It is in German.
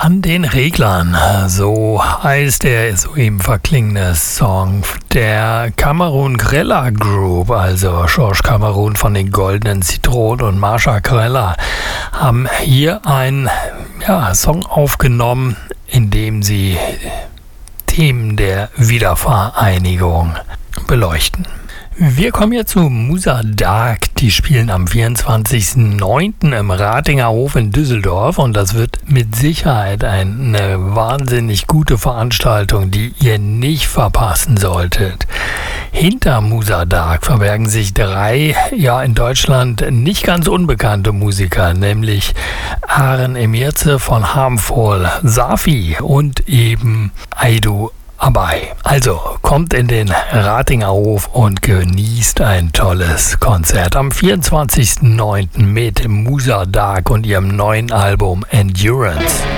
an den Reglern. So heißt der soeben verklingende Song der Cameron Grella Group, also George Cameron von den Goldenen Zitronen und Marsha Grella, haben hier einen Song aufgenommen, in dem sie Themen der Wiedervereinigung beleuchten. Wir kommen jetzt zu Musa Dark. Die spielen am 24.09. im Ratinger Hof in Düsseldorf und das wird mit Sicherheit eine wahnsinnig gute Veranstaltung, die ihr nicht verpassen solltet. Hinter Musa Dark verbergen sich drei, in Deutschland nicht ganz unbekannte Musiker, nämlich Aren Emirze von Harmful, Safi und eben Aidu Abai. Also kommt in den Ratinger Hof und genießt ein tolles Konzert am 24.09. mit Musa Dark und ihrem neuen Album Endurance.